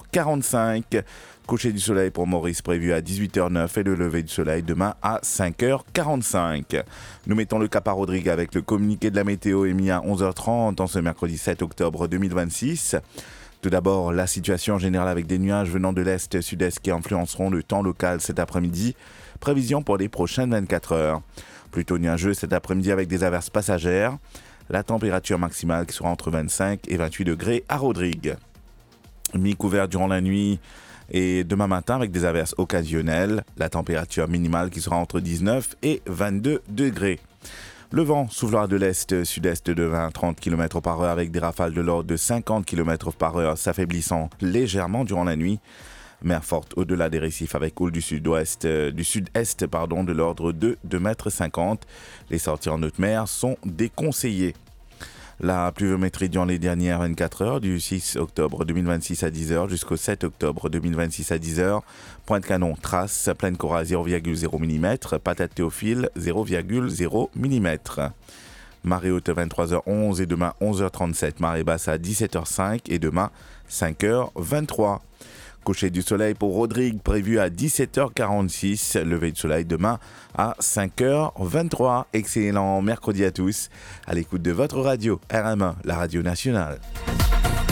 6h45. Coucher du soleil pour Maurice prévu à 18h09 et le lever du soleil demain à 5h45. Nous mettons le cap à Rodrigue avec le communiqué de la météo émis à 11h30 en ce mercredi 7 octobre 2026. Tout d'abord, la situation générale avec des nuages venant de l'est-sud-est qui influenceront le temps local cet après-midi. Prévision pour les prochaines 24 heures. Plutôt nuageux cet après-midi avec des averses passagères. La température maximale qui sera entre 25 et 28 degrés à Rodrigue. Mi-couvert durant la nuit et demain matin avec des averses occasionnelles. La température minimale qui sera entre 19 et 22 degrés. Le vent soufflera de l'est-sud-est de 20 à 30 km par heure avec des rafales de l'ordre de 50 km par heure, s'affaiblissant légèrement durant la nuit. Mer forte au-delà des récifs avec houle du sud-est de l'ordre de 2,50 m. Les sorties en haute mer sont déconseillées. La pluviométrie durant les dernières 24 heures du 6 octobre 2026 à 10h jusqu'au 7 octobre 2026 à 10h. Pointe-Canon, Trace, Plaine Cora 0,0 mm, Patate Théophile 0,0 mm. Marée haute 23h11 et demain 11h37. Marée basse à 17h05 et demain 5h23. Coucher du soleil pour Rodrigue prévu à 17h46. Lever du soleil demain à 5h23. Excellent mercredi à tous. À l'écoute de votre radio RME, la radio nationale.